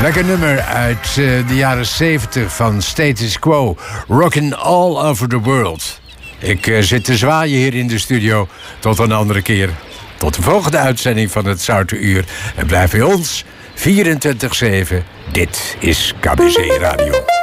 Lekker nummer uit de jaren 70 van Status Quo. Rockin' all over the world. Ik zit te zwaaien hier in de studio. Tot een andere keer. Tot de volgende uitzending van het Zoute Uur. En blijf bij ons 24/7. Dit is KBC Radio.